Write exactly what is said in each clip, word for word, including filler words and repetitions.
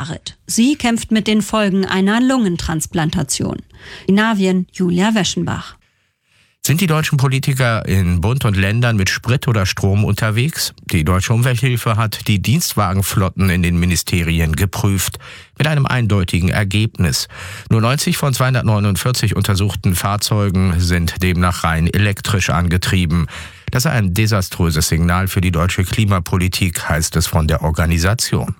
Farid. Sie kämpft mit den Folgen einer Lungentransplantation. Skandinavien, Julia Weschenbach. Sind die deutschen Politiker in Bund und Ländern mit Sprit oder Strom unterwegs? Die Deutsche Umwelthilfe hat die Dienstwagenflotten in den Ministerien geprüft, mit einem eindeutigen Ergebnis. Nur neunzig von zweihundertneunundvierzig untersuchten Fahrzeugen sind demnach rein elektrisch angetrieben. Das sei ein desaströses Signal für die deutsche Klimapolitik, heißt es von der Organisation.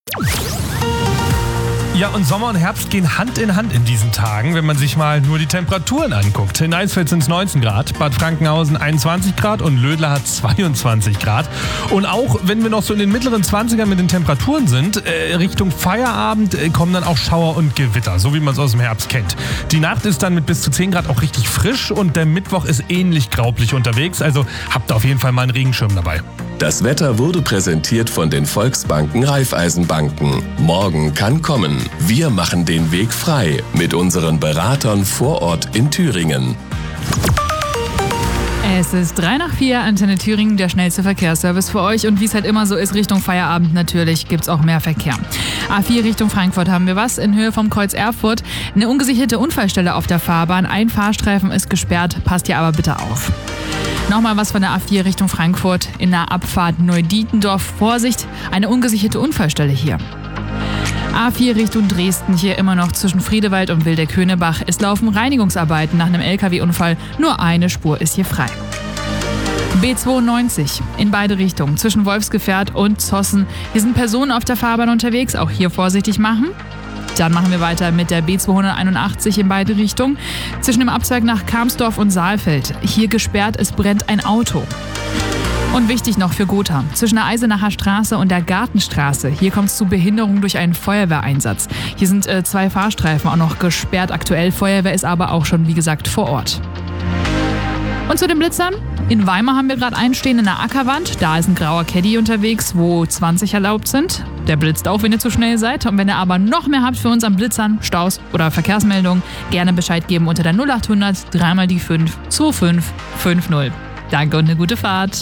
Ja, und Sommer und Herbst gehen Hand in Hand in diesen Tagen, wenn man sich mal nur die Temperaturen anguckt. In Eisfeld sind es neunzehn Grad, Bad Frankenhausen einundzwanzig Grad und Lödler hat zweiundzwanzig Grad. Und auch wenn wir noch so in den mittleren zwanzigern mit den Temperaturen sind, äh, Richtung Feierabend äh, kommen dann auch Schauer und Gewitter, so wie man es aus dem Herbst kennt. Die Nacht ist dann mit bis zu zehn Grad auch richtig frisch und der Mittwoch ist ähnlich graublich unterwegs, also habt auf jeden Fall mal einen Regenschirm dabei. Das Wetter wurde präsentiert von den Volksbanken Raiffeisenbanken. Morgen kann kommen. Wir machen den Weg frei mit unseren Beratern vor Ort in Thüringen. Es ist drei nach vier, Antenne Thüringen, der schnellste Verkehrsservice für euch. Und wie es halt immer so ist, Richtung Feierabend natürlich gibt es auch mehr Verkehr. A vier Richtung Frankfurt haben wir was, in Höhe vom Kreuz Erfurt. Eine ungesicherte Unfallstelle auf der Fahrbahn. Ein Fahrstreifen ist gesperrt, passt hier aber bitte auf. Nochmal was von der A vier Richtung Frankfurt. In der Abfahrt Neudietendorf. Vorsicht, eine ungesicherte Unfallstelle hier. A vier Richtung Dresden, hier immer noch zwischen Friedewald und Wildeck-Höhnebach. Es laufen Reinigungsarbeiten nach einem L K W-Unfall. Nur eine Spur ist hier frei. B zweiundneunzig in beide Richtungen, zwischen Wolfsgefährt und Zossen. Hier sind Personen auf der Fahrbahn unterwegs, auch hier vorsichtig machen. Dann machen wir weiter mit der B zweihunderteinundachtzig in beide Richtungen, zwischen dem Abzweig nach Kamsdorf und Saalfeld. Hier gesperrt, es brennt ein Auto. Und wichtig noch für Gotha, zwischen der Eisenacher Straße und der Gartenstraße. Hier kommt es zu Behinderung durch einen Feuerwehreinsatz. Hier sind äh, zwei Fahrstreifen auch noch gesperrt aktuell. Feuerwehr ist aber auch schon, wie gesagt, vor Ort. Und zu den Blitzern. In Weimar haben wir gerade einen stehen in der Ackerwand. Da ist ein grauer Caddy unterwegs, wo zwanzig erlaubt sind. Der blitzt auch, wenn ihr zu schnell seid. Und wenn ihr aber noch mehr habt für uns an Blitzern, Staus oder Verkehrsmeldungen, gerne Bescheid geben unter der null achthundert drei mal die fünf zwei fünf fünf null. Danke und eine gute Fahrt.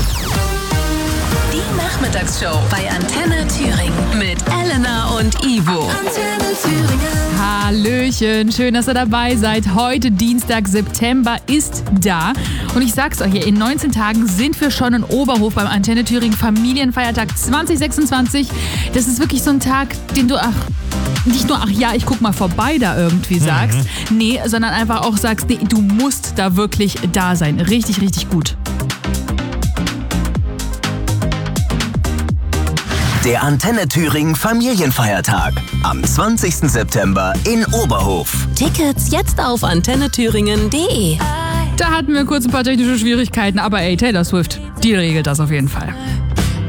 Die Nachmittagsshow bei Antenne Thüringen mit Elena und Ivo. Antenne Thüringen. Hallöchen, schön, dass ihr dabei seid. Heute Dienstag, September ist da. Und ich sag's euch, in neunzehn Tagen sind wir schon in Oberhof beim Antenne Thüringen Familienfeiertag zwanzig sechsundzwanzig. Das ist wirklich so ein Tag, den du, ach, nicht nur, ach ja, ich guck mal vorbei da irgendwie sagst. Mhm. Nee, sondern einfach auch sagst, nee, du musst da wirklich da sein. Richtig, richtig gut. Der Antenne Thüringen Familienfeiertag am zwanzigsten September in Oberhof. Tickets jetzt auf antenne thüringen punkt de. Da hatten wir kurz ein paar technische Schwierigkeiten, aber ey, Taylor Swift, die regelt das auf jeden Fall.